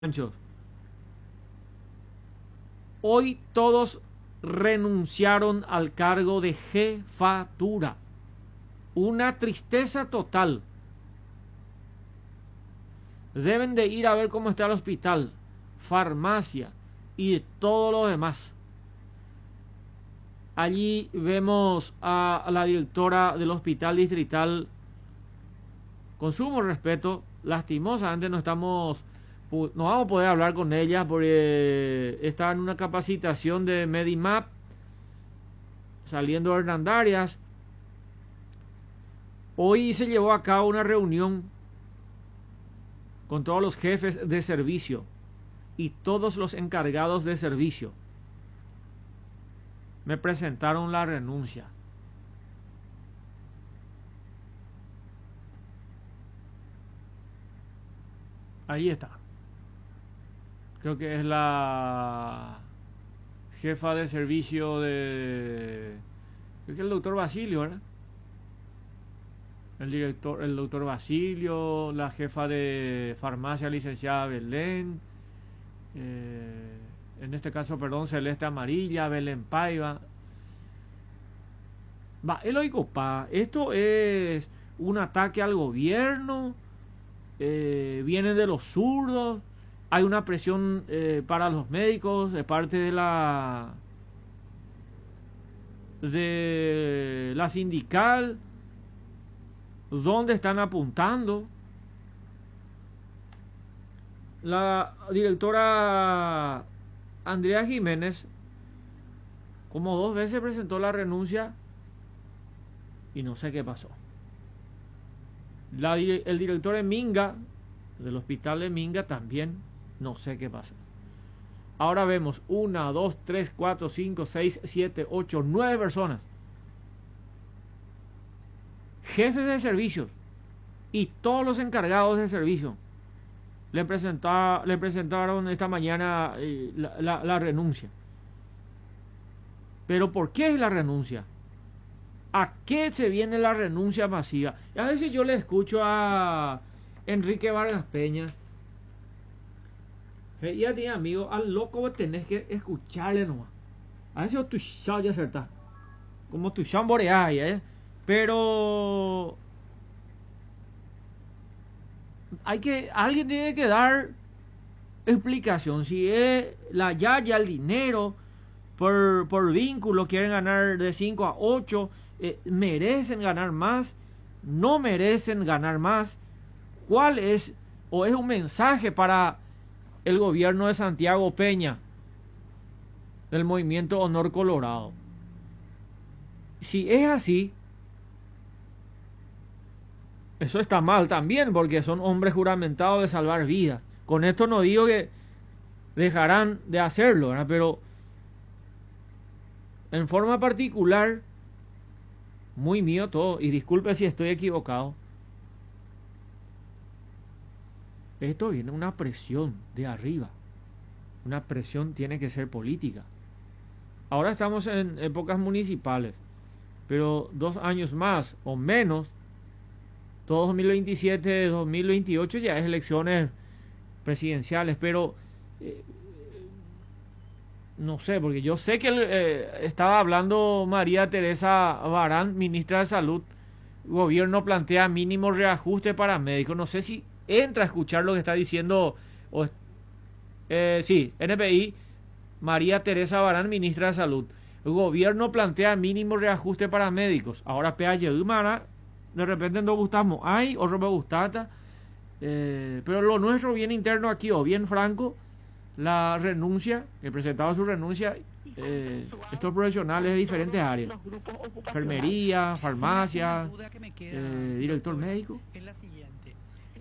Anchos. Hoy todos renunciaron al cargo de jefatura. Una tristeza total. Deben de ir a ver cómo está el hospital, farmacia y todo lo demás. Allí vemos a la directora del hospital distrital, con sumo respeto. Lastimosamente no vamos a poder hablar con ella porque está en una capacitación de Medimap, saliendo de Hernandarias. Hoy se llevó a cabo una reunión con todos los jefes de servicio y todos los encargados de servicio. Me presentaron la renuncia. Ahí está. Creo que es la jefa de servicio de... Creo que es el doctor Basilio, ¿verdad? El doctor Basilio, la jefa de farmacia, licenciada Belén, en este caso, perdón, Celeste Amarilla, Belén Paiva. Eloy pa, esto es un ataque al gobierno, viene de los zurdos, hay una presión para los médicos de parte de la sindical. ¿Dónde están apuntando? La directora Andrea Jiménez como 2 veces presentó la renuncia y no sé qué pasó. El director de Minga, del hospital de Minga, también no sé qué pasó. Ahora vemos 1, 2, 3, 4, 5, 6, 7, 8, 9 personas, jefes de servicios y todos los encargados de servicio le presentaron esta mañana la renuncia. Pero ¿por qué es la renuncia? ¿A qué se viene la renuncia masiva? Y a veces yo le escucho a Enrique Vargas Peña, y a ti, amigo, al loco tenés que escucharle nomás. A veces tu ya acertás, como tu boreal, pero alguien tiene que dar explicación. Si es la yaya, el dinero, por vínculo quieren ganar de 5 a 8, merecen ganar más, no merecen ganar más. ¿Cuál es, o es un mensaje para el gobierno de Santiago Peña, del movimiento Honor Colorado? Si es así, eso está mal también, porque son hombres juramentados de salvar vidas. Con esto no digo que dejarán de hacerlo, ¿verdad? Pero en forma particular, muy mío todo, y disculpe si estoy equivocado, esto viene una presión de arriba. Una presión tiene que ser política. Ahora estamos en épocas municipales, pero 2 años más o menos, todo 2027, 2028 ya es elecciones presidenciales, pero no sé, porque yo sé que estaba hablando María Teresa Barán, ministra de Salud. Gobierno plantea mínimo reajuste para médicos. No sé si entra a escuchar lo que está diciendo. Sí, NPI, María Teresa Barán, ministra de Salud. El gobierno plantea mínimo reajuste para médicos. Ahora de repente no gustamos, hay otro me gustata, pero lo nuestro bien interno aquí, o bien franco, la renuncia, que presentaba su renuncia, estos profesionales de diferentes áreas, enfermería, farmacia, director médico. Es la siguiente.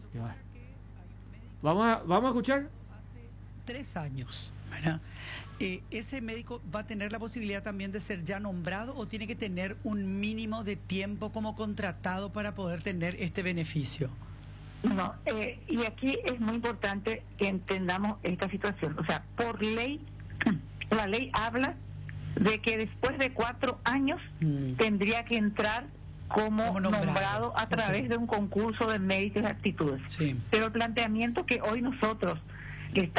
Vamos a escuchar. Hace 3 años, ¿verdad? ¿Ese médico va a tener la posibilidad también de ser ya nombrado o tiene que tener un mínimo de tiempo como contratado para poder tener este beneficio? No, y aquí es muy importante que entendamos esta situación. O sea, por ley, la ley habla de que después de 4 años tendría que entrar como nombrado a través de un concurso de méritos y actitudes. Sí. Pero el planteamiento que hoy nosotros que